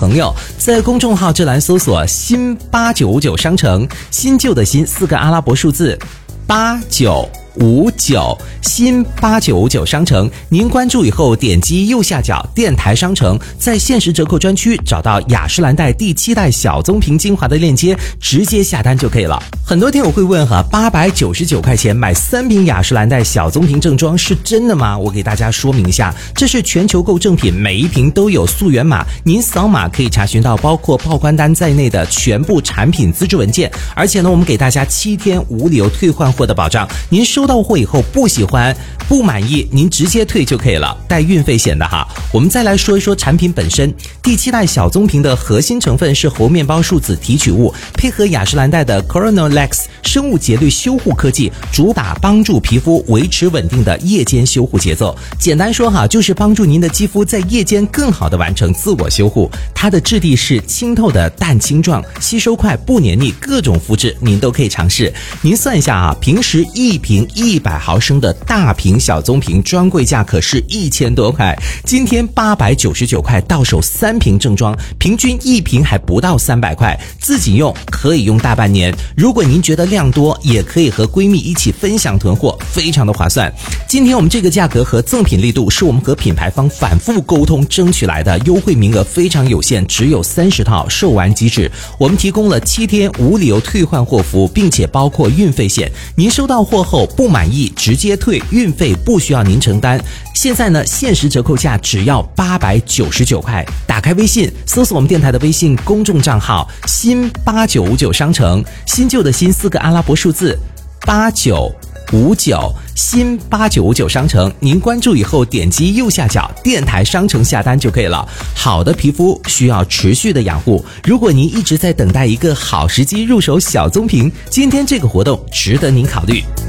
朋友，在公众号这栏搜索新8959商城，新旧的新4个阿拉伯数字8959新8959商城，您关注以后点击右下角电台商城，在限时折扣专区找到雅诗兰黛第7代小棕瓶精华的链接，直接下单就可以了。很多听友会问899块钱买3瓶雅诗兰黛小棕瓶正装是真的吗？我给大家说明一下，这是全球购正品，每一瓶都有溯源码，您扫码可以查询到包括报关单在内的全部产品资质文件，而且呢，我们给大家7天无理由退换货的保障，您收到货以后不喜欢不满意，您直接退就可以了，带运费险的哈。我们再来说一说产品本身，第7代小棕瓶的核心成分是猴面包树脂提取物，配合雅诗兰黛的 Coronalex 生物节律修护科技，主打帮助皮肤维持稳定的夜间修护节奏。简单说哈，就是帮助您的肌肤在夜间更好的完成自我修护。它的质地是清透的蛋清状，吸收快不黏腻，各种肤质您都可以尝试。您算一下啊，平时一瓶100毫升的大瓶小棕瓶专柜价可是1000多块，今天899块到手3瓶正装，平均一瓶还不到300块，自己用可以用大半年。如果您觉得量多，也可以和闺蜜一起分享囤货，非常的划算。今天我们这个价格和赠品力度是我们和品牌方反复沟通争取来的，优惠名额非常有限，只有30套，售完即止。我们提供了7天无理由退换货服务，并且包括运费险，您收到货后不满意直接退，运费不需要您承担。现在呢，限时折扣价只要899块。打开微信，搜索我们电台的微信公众账号新8959商城，新旧的新4个阿拉伯数字8959新8959商城，您关注以后点击右下角电台商城下单就可以了。好的皮肤需要持续的养护，如果您一直在等待一个好时机入手小棕瓶，今天这个活动值得您考虑。